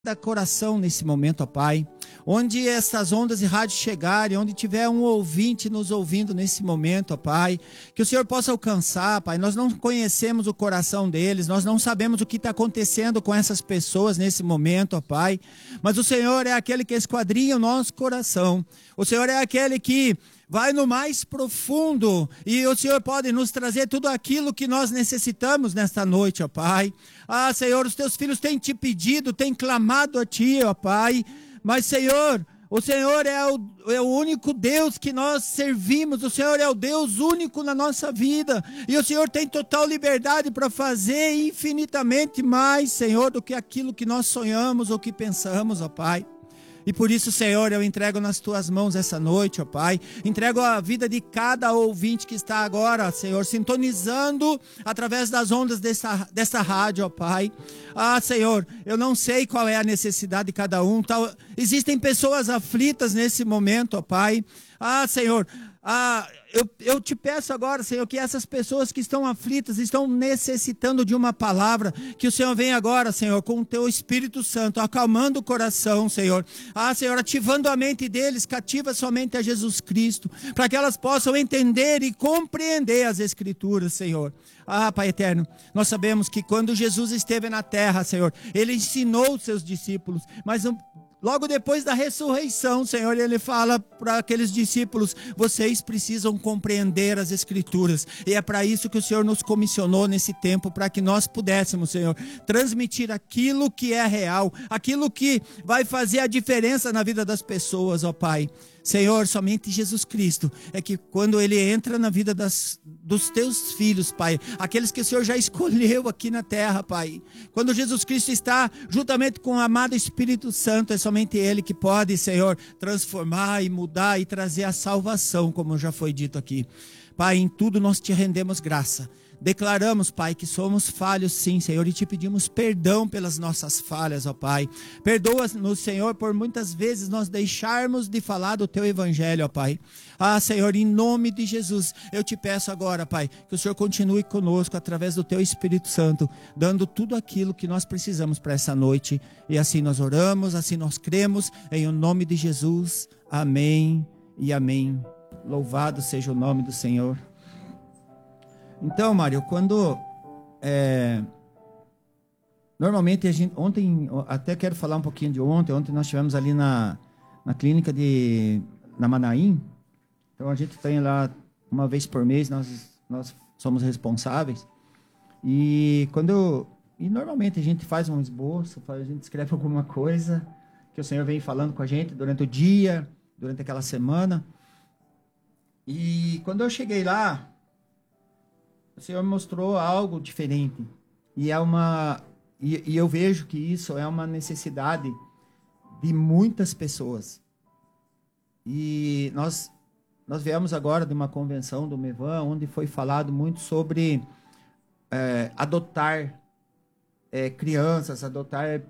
cada coração nesse momento, ó Pai, onde essas ondas de rádio chegarem, onde tiver um ouvinte nos ouvindo nesse momento, ó Pai, que o Senhor possa alcançar, Pai. Nós não conhecemos o coração deles, nós não sabemos o que está acontecendo com essas pessoas nesse momento, ó Pai, mas o Senhor é aquele que esquadrinha o nosso coração, o Senhor é aquele que vai no mais profundo, e o Senhor pode nos trazer tudo aquilo que nós necessitamos nesta noite, ó Pai. Ah, Senhor, os teus filhos têm te pedido, têm clamado a Ti, ó Pai, mas Senhor, o Senhor é o único Deus que nós servimos, o Senhor é o Deus único na nossa vida, e o Senhor tem total liberdade para fazer infinitamente mais, Senhor, do que aquilo que nós sonhamos ou que pensamos, ó Pai. E por isso, Senhor, eu entrego nas Tuas mãos essa noite, ó Pai. Entrego a vida de cada ouvinte que está agora, Senhor, sintonizando através das ondas dessa rádio, ó Pai. Ah, Senhor, eu não sei qual é a necessidade de cada um. Existem pessoas aflitas nesse momento, ó Pai. Ah, Senhor, eu te peço agora, Senhor, que essas pessoas que estão aflitas, estão necessitando de uma palavra, que o Senhor venha agora, Senhor, com o Teu Espírito Santo, acalmando o coração, Senhor. Ah, Senhor, ativando a mente deles, cativa somente a Jesus Cristo, para que elas possam entender e compreender as Escrituras, Senhor. Ah, Pai eterno, nós sabemos que quando Jesus esteve na terra, Senhor, Ele ensinou os seus discípulos, mas logo depois da ressurreição, Senhor, Ele fala para aqueles discípulos: vocês precisam compreender as Escrituras. E é para isso que o Senhor nos comissionou nesse tempo, para que nós pudéssemos, Senhor, transmitir aquilo que é real, aquilo que vai fazer a diferença na vida das pessoas, ó Pai. Senhor, somente Jesus Cristo é que quando Ele entra na vida dos Teus filhos, Pai, aqueles que o Senhor já escolheu aqui na terra, Pai, quando Jesus Cristo está juntamente com o amado Espírito Santo, é somente Ele que pode, Senhor, transformar e mudar e trazer a salvação, como já foi dito aqui. Pai, em tudo nós Te rendemos graça. Declaramos, Pai, que somos falhos sim, Senhor, e Te pedimos perdão pelas nossas falhas, ó Pai. Perdoa-nos, Senhor, por muitas vezes nós deixarmos de falar do Teu Evangelho, ó Pai. Ah, Senhor, em nome de Jesus, eu Te peço agora, Pai, que o Senhor continue conosco através do Teu Espírito Santo, dando tudo aquilo que nós precisamos para essa noite. E assim nós oramos, assim nós cremos, em o nome de Jesus. Amém e amém. Louvado seja o nome do Senhor. Então, Mário, quando normalmente a gente, ontem, até quero falar um pouquinho de ontem nós estivemos ali na clínica na Manaim. Então a gente tem lá uma vez por mês, nós somos responsáveis, e normalmente a gente faz um esboço, a gente escreve alguma coisa que o Senhor vem falando com a gente durante o dia, durante aquela semana. E quando eu cheguei lá, o Senhor mostrou algo diferente, e eu vejo que isso é uma necessidade de muitas pessoas. E nós viemos agora de uma convenção do MEVAN, onde foi falado muito sobre adotar crianças, adotar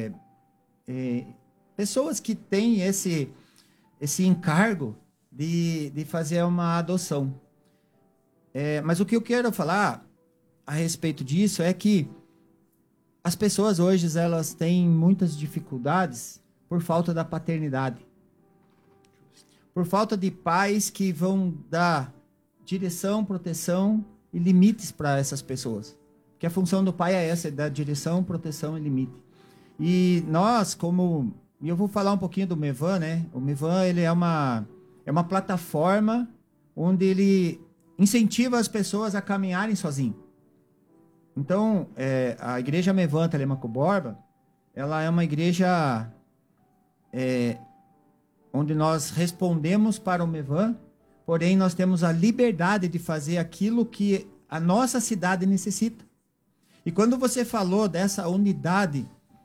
pessoas que têm esse encargo de fazer uma adoção. Mas o que eu quero falar a respeito disso é que as pessoas hoje, elas têm muitas dificuldades por falta da paternidade. Por falta de pais que vão dar direção, proteção e limites para essas pessoas. Porque a função do pai é essa, é dar direção, proteção e limite. E nós, e eu vou falar um pouquinho do MEVAN, né? O MEVAN, ele é uma plataforma onde ele incentiva as pessoas a caminharem sozinhos. Então, a igreja MEVAN Telêmaco Borba, ela é uma igreja onde nós respondemos para o MEVAN, porém nós temos a liberdade de fazer aquilo que a nossa cidade necessita. E quando você falou dessa unidade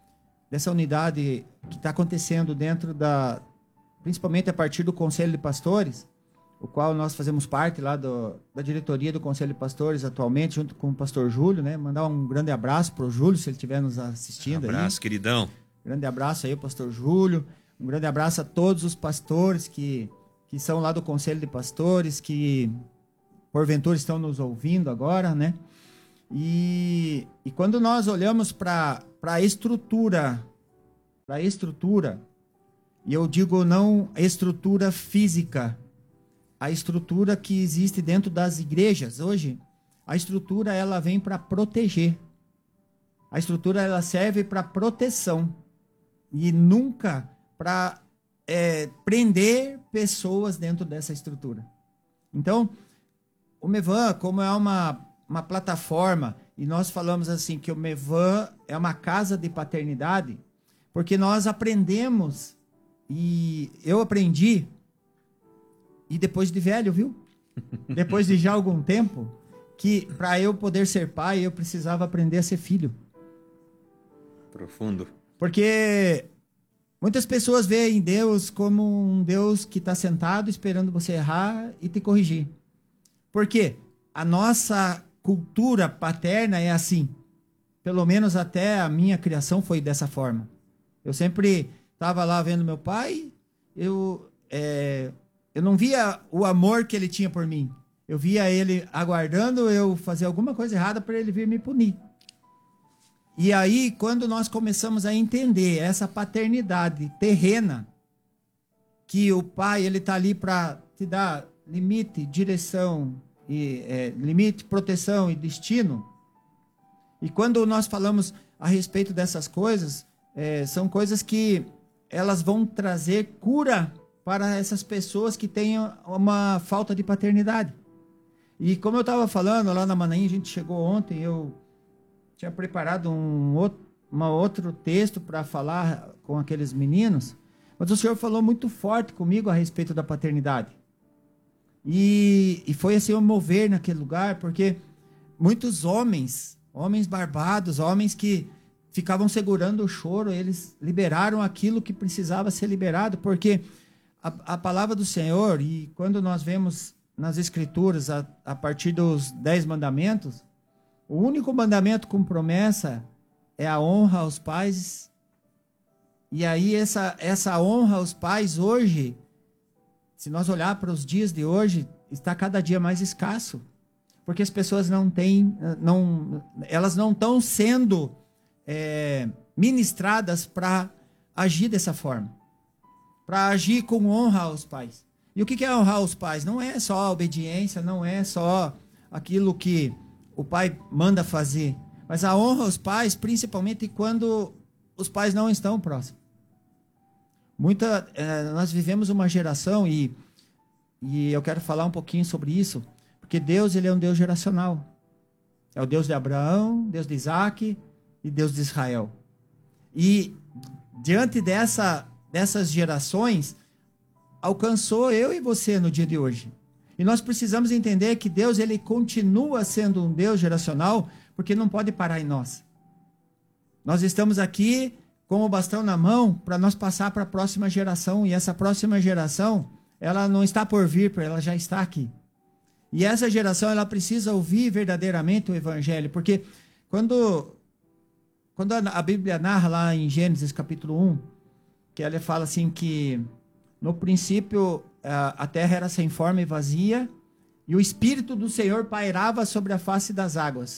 que está acontecendo dentro principalmente a partir do Conselho de Pastores, o qual nós fazemos parte lá da diretoria do Conselho de Pastores atualmente, junto com o pastor Júlio, né? Mandar um grande abraço para o Júlio, se ele estiver nos assistindo. Abraço, queridão. Grande abraço aí, pastor Júlio. Um grande abraço a todos os pastores que são lá do Conselho de Pastores, que porventura estão nos ouvindo agora, né? E quando nós olhamos para a estrutura para a estrutura, e eu digo não a estrutura física, a estrutura que existe dentro das igrejas hoje, a estrutura ela vem para proteger. A estrutura ela serve para proteção e nunca para prender pessoas dentro dessa estrutura. Então, o Mevan, como é uma plataforma, e nós falamos assim que o Mevan é uma casa de paternidade, porque nós aprendemos, e eu aprendi, e depois de velho, viu? Depois de já algum tempo, que para eu poder ser pai, eu precisava aprender a ser filho. Profundo. Porque muitas pessoas veem Deus como um Deus que está sentado esperando você errar e te corrigir. Por quê? A nossa cultura paterna é assim. Pelo menos até a minha criação foi dessa forma. Eu sempre estava lá vendo meu pai, eu não via o amor que ele tinha por mim. Eu via ele aguardando eu fazer alguma coisa errada para ele vir me punir. E aí, quando nós começamos a entender essa paternidade terrena, que o pai ele está ali para te dar limite, direção, limite, proteção e destino. E quando nós falamos a respeito dessas coisas, são coisas que elas vão trazer cura para essas pessoas que têm uma falta de paternidade. E como eu estava falando lá na Manaim, a gente chegou ontem, eu tinha preparado um outro texto para falar com aqueles meninos, mas o Senhor falou muito forte comigo a respeito da paternidade. E foi assim um mover naquele lugar, porque muitos homens barbados, homens que ficavam segurando o choro, eles liberaram aquilo que precisava ser liberado, porque a palavra do Senhor, e quando nós vemos nas Escrituras, a partir dos 10 mandamentos, o único mandamento com promessa é a honra aos pais. E aí essa honra aos pais hoje, se nós olhar para os dias de hoje, está cada dia mais escasso. Porque as pessoas elas não estão sendo ministradas para agir dessa forma. Para agir com honra aos pais. E o que é honrar os pais? Não é só a obediência, não é só aquilo que o pai manda fazer, mas a honra aos pais, principalmente quando os pais não estão próximos. Nós vivemos uma geração, e eu quero falar um pouquinho sobre isso, porque Deus ele é um Deus geracional. É o Deus de Abraão, Deus de Isaac e Deus de Israel. E diante dessas gerações, alcançou eu e você no dia de hoje. E nós precisamos entender que Deus ele continua sendo um Deus geracional, porque não pode parar em nós. Nós estamos aqui com o bastão na mão para nós passar para a próxima geração, e essa próxima geração, ela não está por vir, ela já está aqui. E essa geração ela precisa ouvir verdadeiramente o evangelho, porque quando a Bíblia narra lá em Gênesis capítulo 1, que ela fala assim que no princípio a terra era sem forma e vazia, e o Espírito do Senhor pairava sobre a face das águas.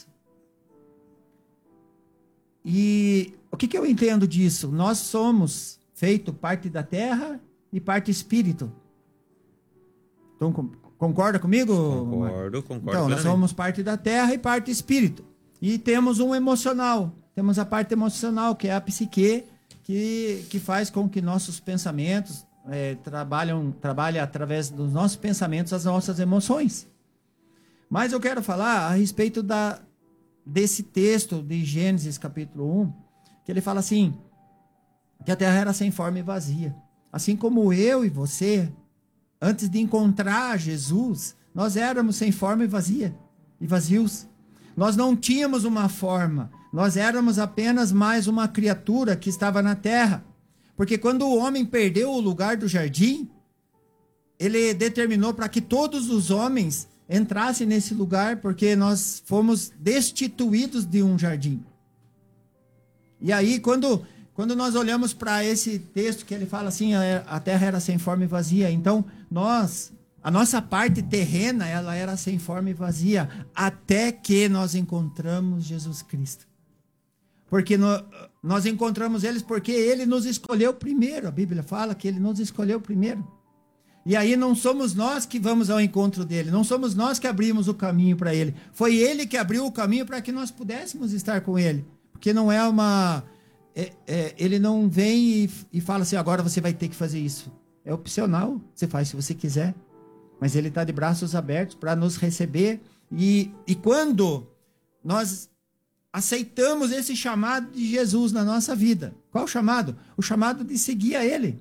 E o que eu entendo disso? Nós somos feito parte da terra e parte espírito. Então, concorda comigo? Concordo. Então, nós somos parte da terra e parte espírito. E temos um emocional. Temos a parte emocional, que é a psique, que faz com que nossos pensamentos trabalhe através dos nossos pensamentos as nossas emoções. Mas eu quero falar a respeito desse texto de Gênesis capítulo 1, que ele fala assim, que a terra era sem forma e vazia. Assim como eu e você, antes de encontrar Jesus, nós éramos sem forma e vazios. Nós não tínhamos uma forma, nós éramos apenas mais uma criatura que estava na terra. Porque quando o homem perdeu o lugar do jardim, ele determinou para que todos os homens entrassem nesse lugar, porque nós fomos destituídos de um jardim. E aí, quando nós olhamos para esse texto que ele fala assim, a terra era sem forma e vazia, então a nossa parte terrena, ela era sem forma e vazia, até que nós encontramos Jesus Cristo. Porque nós encontramos eles porque ele nos escolheu primeiro. A Bíblia fala que ele nos escolheu primeiro. E aí não somos nós que vamos ao encontro dele, não somos nós que abrimos o caminho para ele. Foi ele que abriu o caminho para que nós pudéssemos estar com ele. Porque não é uma... ele não vem e fala assim, agora você vai ter que fazer isso. É opcional, você faz se você quiser. Mas ele está de braços abertos para nos receber. E quando nós aceitamos esse chamado de Jesus na nossa vida. Qual o chamado? O chamado de seguir a ele.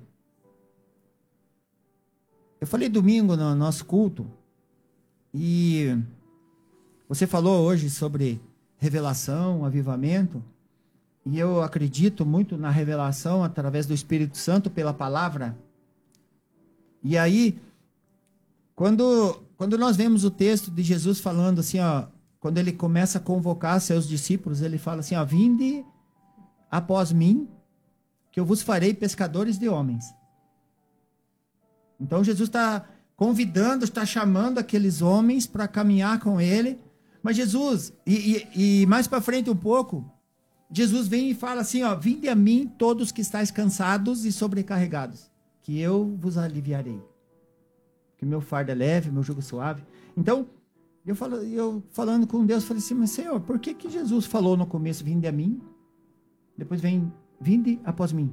Eu falei domingo no nosso culto, e você falou hoje sobre revelação, avivamento, e eu acredito muito na revelação através do Espírito Santo pela palavra. E aí, quando nós vemos o texto de Jesus falando assim, ó, quando ele começa a convocar seus discípulos, ele fala assim, ó, vinde após mim, que eu vos farei pescadores de homens. Então Jesus está convidando, está chamando aqueles homens para caminhar com ele. Mas Jesus, e mais para frente um pouco, Jesus vem e fala assim, ó, vinde a mim todos que estáis cansados e sobrecarregados, que eu vos aliviarei. Que meu fardo é leve, meu jugo suave. Então, eu falando com Deus, falei assim, mas Senhor, por que Jesus falou no começo, vinde a mim? Depois vem, vinde após mim.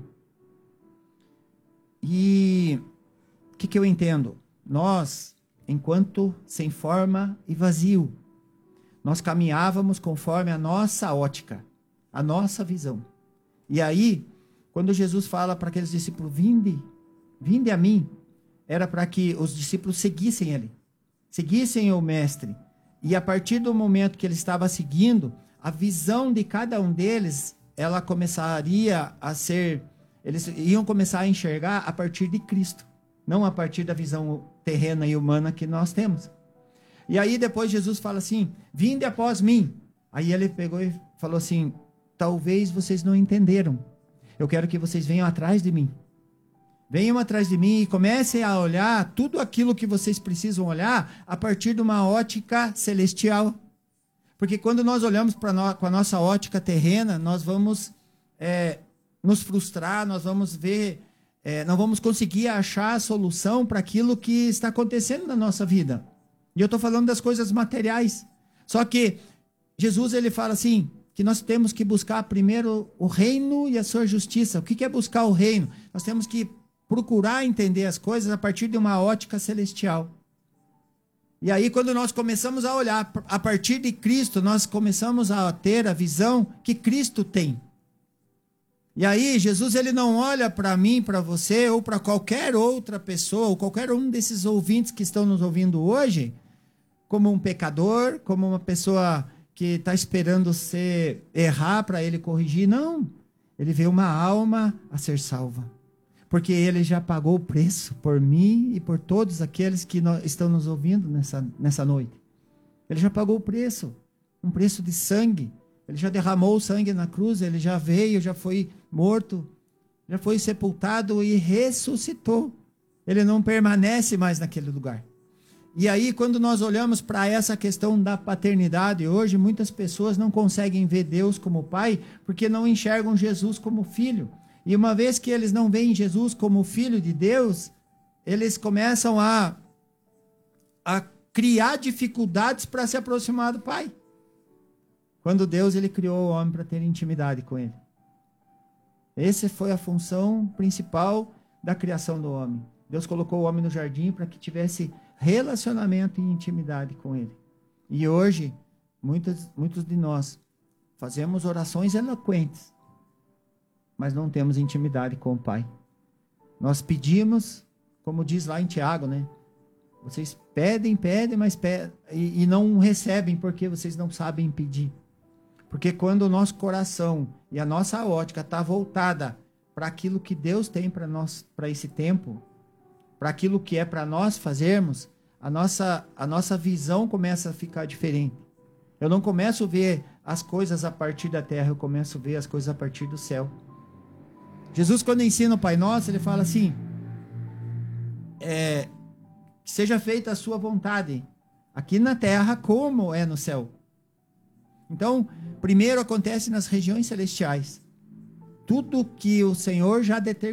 E o que eu entendo? Nós, enquanto sem forma e vazio, nós caminhávamos conforme a nossa ótica, a nossa visão. E aí, quando Jesus fala para aqueles discípulos, vinde a mim, era para que os discípulos seguissem ele, seguissem o mestre. E a partir do momento que ele estava seguindo, a visão de cada um deles, ela começaria a ser, eles iam começar a enxergar a partir de Cristo, não a partir da visão terrena e humana que nós temos. E aí depois Jesus fala assim, vinde após mim. Aí ele pegou e falou assim, talvez vocês não entenderam. Eu quero que vocês venham atrás de mim. Venham atrás de mim e comecem a olhar tudo aquilo que vocês precisam olhar a partir de uma ótica celestial. Porque quando nós olhamos com a nossa ótica terrena, nós vamos nos frustrar, nós vamos ver, não vamos conseguir achar a solução para aquilo que está acontecendo na nossa vida. E eu estou falando das coisas materiais. Só que Jesus, ele fala assim, que nós temos que buscar primeiro o reino e a sua justiça. O que é buscar o reino? Nós temos que procurar entender as coisas a partir de uma ótica celestial. E aí, quando nós começamos a olhar a partir de Cristo, nós começamos a ter a visão que Cristo tem. E aí, Jesus, ele não olha para mim, para você, ou para qualquer outra pessoa, ou qualquer um desses ouvintes que estão nos ouvindo hoje, como um pecador, como uma pessoa que está esperando você errar para ele corrigir. Não, ele vê uma alma a ser salva. Porque ele já pagou o preço por mim e por todos aqueles que estão nos ouvindo nessa noite. Ele já pagou o preço, um preço de sangue. Ele já derramou o sangue na cruz, ele já veio, já foi morto, já foi sepultado e ressuscitou. Ele não permanece mais naquele lugar. E aí, quando nós olhamos para essa questão da paternidade, hoje muitas pessoas não conseguem ver Deus como Pai, porque não enxergam Jesus como Filho. E uma vez que eles não veem Jesus como Filho de Deus, eles começam a criar dificuldades para se aproximar do Pai. Quando Deus, ele criou o homem para ter intimidade com ele. Essa foi a função principal da criação do homem. Deus colocou o homem no jardim para que tivesse relacionamento e intimidade com ele. E hoje, muitos de nós fazemos orações eloquentes, mas não temos intimidade com o Pai. Nós pedimos, como diz lá em Tiago, né? Vocês pedem, mas pedem e não recebem porque vocês não sabem pedir. Porque quando o nosso coração e a nossa ótica está voltada para aquilo que Deus tem para nós, para esse tempo, para aquilo que é para nós fazermos, a nossa visão começa a ficar diferente. Eu não começo a ver as coisas a partir da terra, eu começo a ver as coisas a partir do céu. Jesus, quando ensina o Pai Nosso, ele fala assim, que seja feita a sua vontade, aqui na terra como é no céu. Então, primeiro acontece nas regiões celestiais. Tudo que o Senhor já determinou